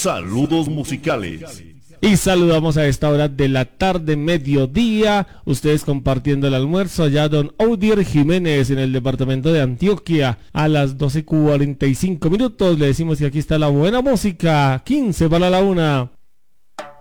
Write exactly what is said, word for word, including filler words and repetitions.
Saludos musicales. Y saludamos a esta hora de la tarde, mediodía, ustedes compartiendo el almuerzo, allá don Audier Jiménez en el departamento de Antioquia, a las doce cuarenta y cinco minutos, le decimos que aquí está la buena música, quince para la una.